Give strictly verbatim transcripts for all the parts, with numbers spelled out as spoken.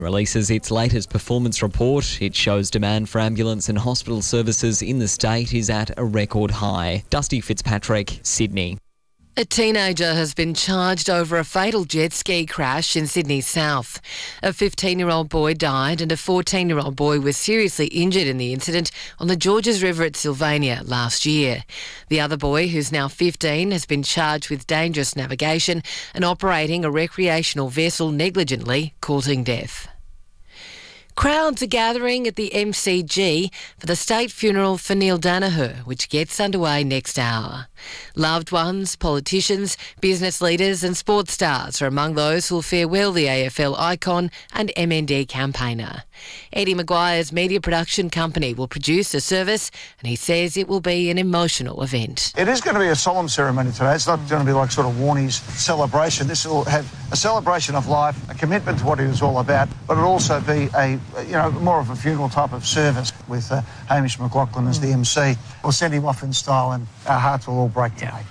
releases its latest performance report. It shows demand for ambulance and hospital services in the state is at a record high. Dusty Fitzpatrick, Sydney. A teenager has been charged over a fatal jet ski crash in Sydney South. A fifteen-year-old boy died and a fourteen-year-old boy was seriously injured in the incident on the Georges River at Sylvania last year. The other boy, who's now fifteen, has been charged with dangerous navigation and operating a recreational vessel negligently, causing death. Crowds are gathering at the M C G for the state funeral for Neil Daniher, which gets underway next hour. Loved ones, politicians, business leaders and sports stars are among those who'll farewell the A F L icon and M N D campaigner. Eddie Maguire's media production company will produce a service and he says it will be an emotional event. It is going to be a solemn ceremony today. It's not going to be like sort of Warnie's celebration. This will have a celebration of life, a commitment to what he was all about, but it'll also be a you know, more of a funeral type of service with uh, Hamish McLaughlin as the M C. We'll send him off in style and our hearts will all break today.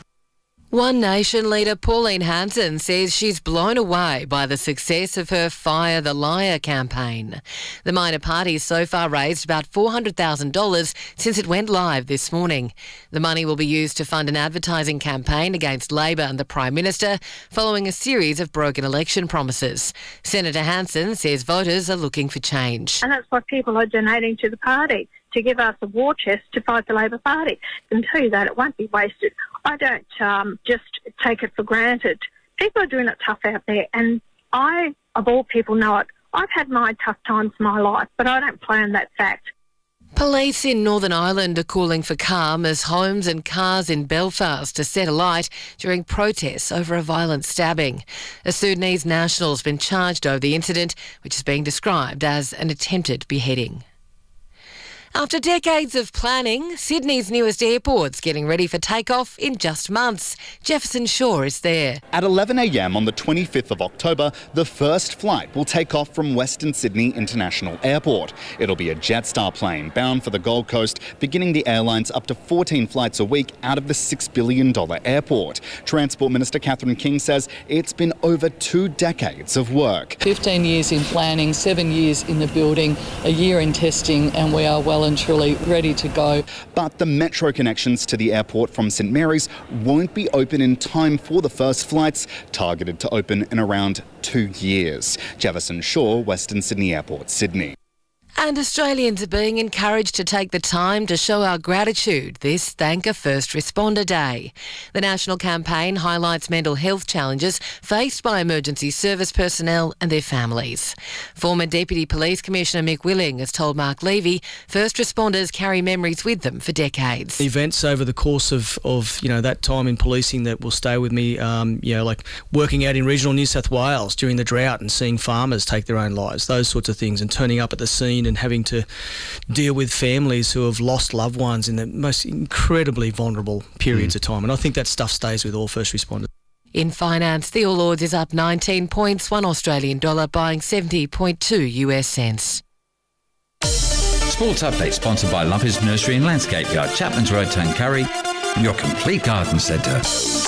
One Nation leader Pauline Hanson says she's blown away by the success of her Fire the Liar campaign. The minor party's so far raised about four hundred thousand dollars since it went live this morning. The money will be used to fund an advertising campaign against Labor and the Prime Minister following a series of broken election promises. Senator Hanson says voters are looking for change. And that's why people are donating to the party, to give us a war chest to fight the Labor Party. And tell you that it won't be wasted. I don't um, just take it for granted. People are doing it tough out there, and I, of all people, know it. I've had my tough times in my life, but I don't play on that fact. Police in Northern Ireland are calling for calm as homes and cars in Belfast are set alight during protests over a violent stabbing. A Sudanese national has been charged over the incident, which is being described as an attempted beheading. After decades of planning, Sydney's newest airport's getting ready for takeoff in just months. Jefferson Shaw is there. At eleven a m on the twenty-fifth of October, the first flight will take off from Western Sydney International Airport. It'll be a Jetstar plane bound for the Gold Coast, beginning the airline's up to fourteen flights a week out of the six billion dollars airport. Transport Minister Catherine King says it's been over two decades of work. fifteen years in planning, seven years in the building, a year in testing, and we are well and truly ready to go. But the metro connections to the airport from St Mary's won't be open in time for the first flights, targeted to open in around two years. Jefferson Shaw, Western Sydney Airport, Sydney. And Australians are being encouraged to take the time to show our gratitude this Thank a First Responder Day. The national campaign highlights mental health challenges faced by emergency service personnel and their families. Former Deputy Police Commissioner Mick Willing has told Mark Levy first responders carry memories with them for decades. Events over the course of, of you know that time in policing that will stay with me, um, you know, like working out in regional New South Wales during the drought and seeing farmers take their own lives, those sorts of things, and turning up at the scene and having to deal with families who have lost loved ones in the most incredibly vulnerable periods mm. of time. And I think that stuff stays with all first responders. In finance, the All Ords is up nineteen points, one Australian dollar buying seventy point two US cents. Sports Update sponsored by Lumpers Nursery and Landscape Yard, Chapman's Road, Tuncurry, your complete garden centre.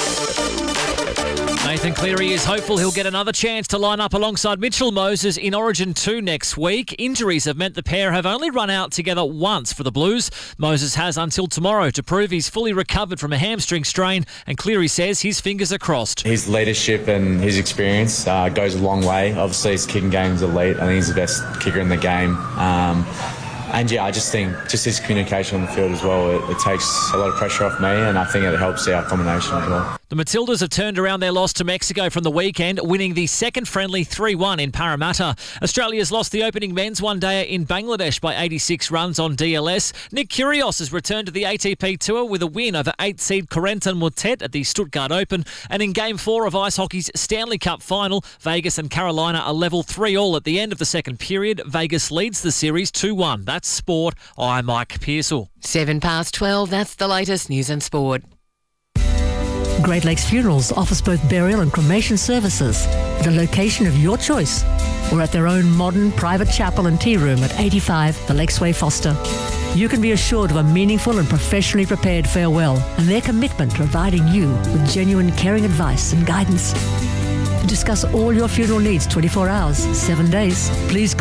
Nathan Cleary is hopeful he'll get another chance to line up alongside Mitchell Moses in Origin two next week. Injuries have meant the pair have only run out together once for the Blues. Moses has until tomorrow to prove he's fully recovered from a hamstring strain, and Cleary says his fingers are crossed. His leadership and his experience uh, goes a long way. Obviously his kicking game's elite. I think he's the best kicker in the game. Um, And yeah, I just think just his communication on the field as well, it, it takes a lot of pressure off me, and I think it helps our combination as well. The Matildas have turned around their loss to Mexico from the weekend, winning the second friendly three one in Parramatta. Australia's lost the opening men's one-dayer in Bangladesh by eighty-six runs on D L S. Nick Kyrgios has returned to the A T P Tour with a win over eight-seed Corentin Moutet at the Stuttgart Open. And in Game four of Ice Hockey's Stanley Cup final, Vegas and Carolina are level three all at the end of the second period. Vegas leads the series two one. That's sport. I'm Mike Pearsall. Seven past twelve, that's the latest news and sport. Great Lakes Funerals offers both burial and cremation services at a location of your choice or at their own modern private chapel and tea room at eighty-five The Lakesway Foster. You can be assured of a meaningful and professionally prepared farewell and their commitment to providing you with genuine caring advice and guidance. Discuss all your funeral needs twenty-four hours, seven days. Please